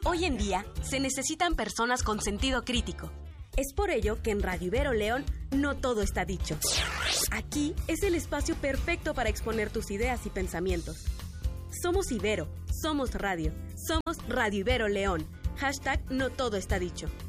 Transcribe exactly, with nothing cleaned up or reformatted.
Hoy en día, se necesitan personas con sentido crítico. Es por ello que en Radio Ibero León no todo está dicho. Aquí es el espacio perfecto para exponer tus ideas y pensamientos. Somos Ibero, somos radio, somos Radio Ibero León. Hashtag no todo está dicho.